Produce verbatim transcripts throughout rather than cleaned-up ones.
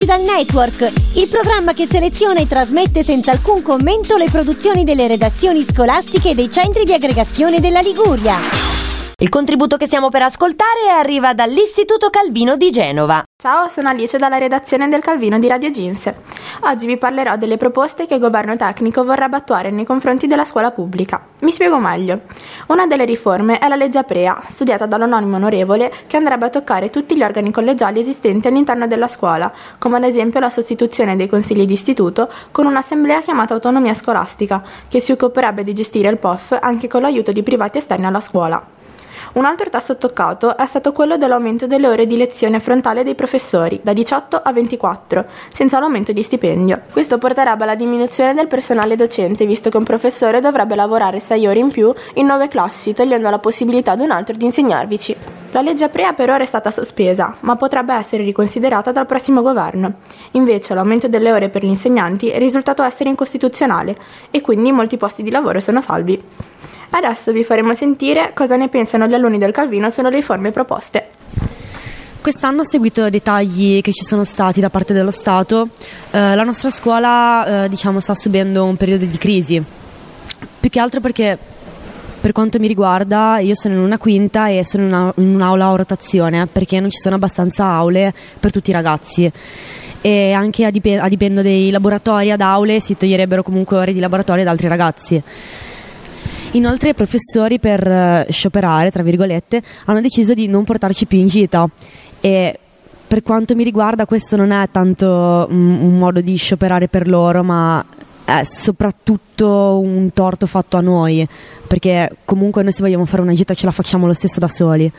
Digital Network, il programma che seleziona e trasmette senza alcun commento le produzioni delle redazioni scolastiche e dei centri di aggregazione della Liguria. Il contributo che stiamo per ascoltare arriva dall'Istituto Calvino di Genova. Ciao, sono Alice dalla redazione del Calvino di Radio Ginse. Oggi vi parlerò delle proposte che il governo tecnico vorrebbe attuare nei confronti della scuola pubblica. Mi spiego meglio. Una delle riforme è la legge Aprea, studiata dall'anonimo onorevole, che andrebbe a toccare tutti gli organi collegiali esistenti all'interno della scuola, come ad esempio la sostituzione dei consigli di istituto con un'assemblea chiamata autonomia scolastica, che si occuperebbe di gestire il P O F anche con l'aiuto di privati esterni alla scuola. Un altro tasto toccato è stato quello dell'aumento delle ore di lezione frontale dei professori, da diciotto a ventiquattro, senza l'aumento di stipendio. Questo porterebbe alla diminuzione del personale docente, visto che un professore dovrebbe lavorare sei ore in più in nove classi, togliendo la possibilità ad un altro di insegnarvici. La legge Aprea per ora è stata sospesa, ma potrebbe essere riconsiderata dal prossimo governo. Invece l'aumento delle ore per gli insegnanti è risultato essere incostituzionale e quindi molti posti di lavoro sono salvi. Adesso vi faremo sentire cosa ne pensano gli alunni del Calvino sulle riforme proposte. Quest'anno, a seguito dei tagli che ci sono stati da parte dello Stato, eh, la nostra scuola eh, diciamo, sta subendo un periodo di crisi. Più che altro perché, per quanto mi riguarda, io sono in una quinta e sono in, una, in un'aula a rotazione, perché non ci sono abbastanza aule per tutti i ragazzi. E anche a, dip- a dipendo dei laboratori ad aule si toglierebbero comunque ore di laboratorio ad altri ragazzi. Inoltre i professori, per uh, scioperare, tra virgolette, hanno deciso di non portarci più in gita, e per quanto mi riguarda questo non è tanto um, un modo di scioperare per loro, ma è soprattutto un torto fatto a noi, perché comunque noi se vogliamo fare una gita ce la facciamo lo stesso da soli.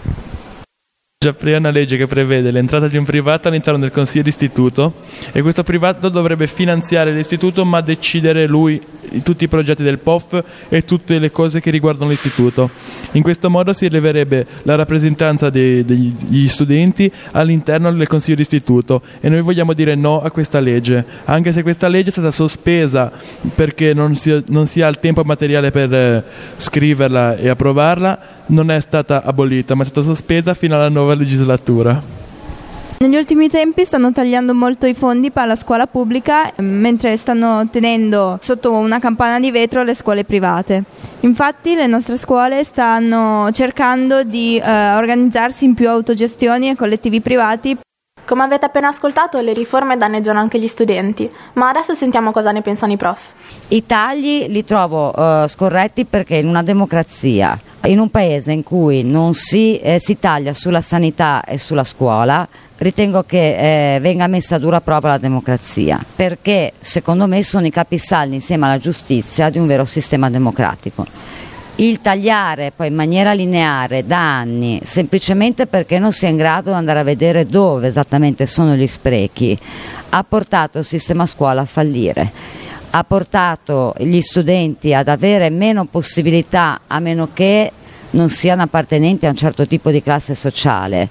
Aprea è una legge che prevede l'entrata di un privato all'interno del consiglio d'istituto, e questo privato dovrebbe finanziare l'istituto ma decidere lui tutti i progetti del P O F e tutte le cose che riguardano l'istituto. In questo modo si rileverebbe la rappresentanza dei, degli studenti all'interno del consiglio d'istituto, e noi vogliamo dire no a questa legge, anche se questa legge è stata sospesa perché non si, non si ha il tempo materiale per eh, scriverla e approvarla. Non è stata abolita, ma è stata sospesa fino alla nuova legislatura. Negli ultimi tempi stanno tagliando molto i fondi per la scuola pubblica, mentre stanno tenendo sotto una campana di vetro le scuole private. Infatti le nostre scuole stanno cercando di eh, organizzarsi in più autogestioni e collettivi privati. Come avete appena ascoltato, le riforme danneggiano anche gli studenti, ma adesso sentiamo cosa ne pensano i prof. I tagli li trovo uh, scorretti, perché in una democrazia, in un paese in cui non si, eh, si taglia sulla sanità e sulla scuola, ritengo che eh, venga messa a dura prova la democrazia, perché secondo me sono i capisaldi insieme alla giustizia di un vero sistema democratico. Il tagliare poi in maniera lineare da anni, semplicemente perché non si è in grado di andare a vedere dove esattamente sono gli sprechi, ha portato il sistema scuola a fallire, ha portato gli studenti ad avere meno possibilità, a meno che non siano appartenenti a un certo tipo di classe sociale,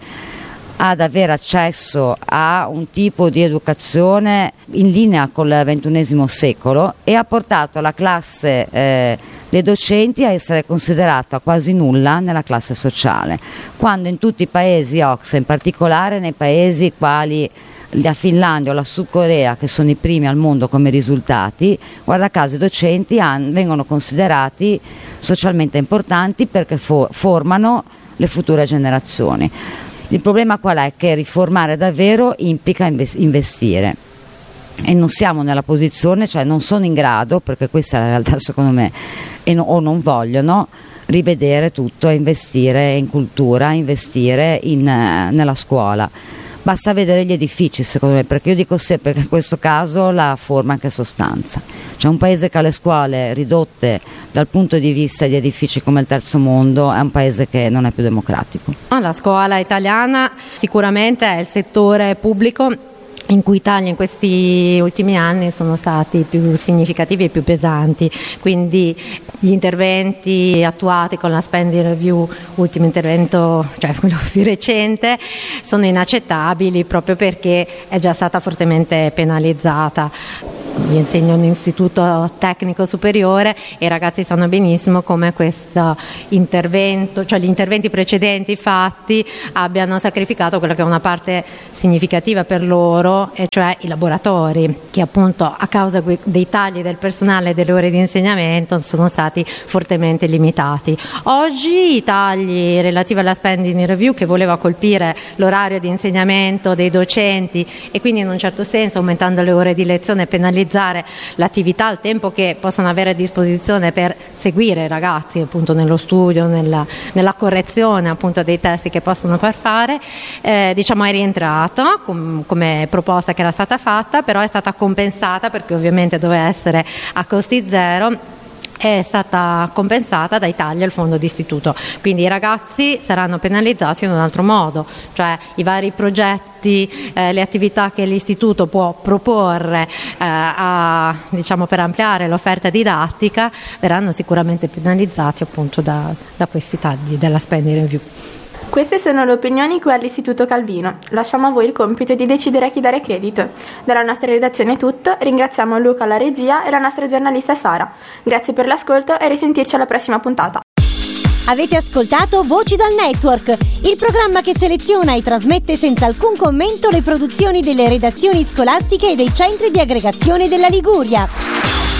ad avere accesso a un tipo di educazione in linea col ventunesimo secolo, e ha portato la classe eh, dei docenti a essere considerata quasi nulla nella classe sociale, quando in tutti i paesi O C S E, in particolare nei paesi quali la Finlandia o la Sud Corea, che sono i primi al mondo come risultati, guarda caso i docenti han, vengono considerati socialmente importanti perché for, formano le future generazioni. Il problema qual è? Che riformare davvero implica investire, e non siamo nella posizione, cioè non sono in grado, perché questa è la realtà secondo me, e no, o non vogliono rivedere tutto e investire in cultura, investire in, eh, nella scuola. Basta vedere gli edifici, secondo me, perché io dico sempre che in questo caso la forma è anche sostanza. C'è un paese che ha le scuole ridotte dal punto di vista di edifici come il terzo mondo, è un paese che non è più democratico. La scuola italiana sicuramente è il settore pubblico in cui i tagli in questi ultimi anni sono stati più significativi e più pesanti, quindi gli interventi attuati con la spending review, ultimo intervento, cioè quello più recente, sono inaccettabili proprio perché è già stata fortemente penalizzata. insegno in un istituto tecnico superiore e i ragazzi sanno benissimo come questo intervento, cioè gli interventi precedenti fatti abbiano sacrificato quella che è una parte significativa per loro, e cioè i laboratori, che appunto a causa dei tagli del personale e delle ore di insegnamento sono stati fortemente limitati. Oggi i tagli relativi alla spending review, che voleva colpire l'orario di insegnamento dei docenti e quindi in un certo senso aumentando le ore di lezione penalizzare l'attività, il tempo che possono avere a disposizione per seguire i ragazzi appunto nello studio, nella, nella correzione appunto dei testi che possono far fare, eh, diciamo è rientrato com- come proposta che era stata fatta, però è stata compensata perché ovviamente doveva essere a costi zero, è stata compensata dai tagli al fondo d'istituto, quindi i ragazzi saranno penalizzati in un altro modo, cioè i vari progetti, eh, le attività che l'istituto può proporre eh, a, diciamo, per ampliare l'offerta didattica verranno sicuramente penalizzati appunto da, da questi tagli della spending review. Queste sono le opinioni qui all'Istituto Calvino. Lasciamo a voi il compito di decidere a chi dare credito. Dalla nostra redazione è tutto, ringraziamo Luca alla regia e la nostra giornalista Sara. Grazie per l'ascolto e risentirci alla prossima puntata. Avete ascoltato Voci dal Network, il programma che seleziona e trasmette senza alcun commento le produzioni delle redazioni scolastiche e dei centri di aggregazione della Liguria.